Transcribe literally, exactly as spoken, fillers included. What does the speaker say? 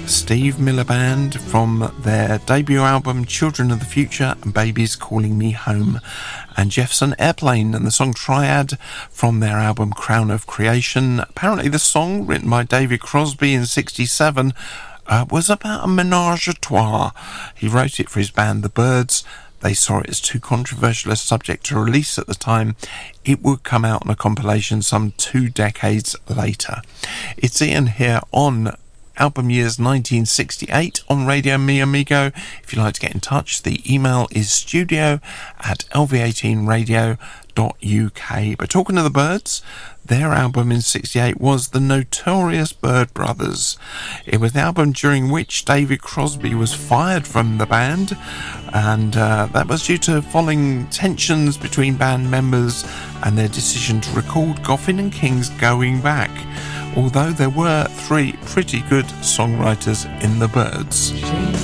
Steve Miller Band from their debut album Children of the Future and Babies Calling Me Home, and Jefferson Airplane and the song Triad from their album Crown of Creation. Apparently the song, written by David Crosby in sixty-seven, uh, was about a menage a trois. He wrote it for his band The Byrds. They saw it as too controversial a subject to release at the time. It would come out on a compilation some two decades later. It's Ian here on Album Years nineteen sixty-eight on Radio Mi Amigo. If you'd like to get in touch, the email is studio at l v eighteen radio dot u k. But talking to the Byrds, their album in sixty-eight was The Notorious Byrd Brothers. It was the album during which David Crosby was fired from the band, and uh, that was due to falling tensions between band members and their decision to record Goffin and King's Going Back, although there were three pretty good songwriters in the Byrds.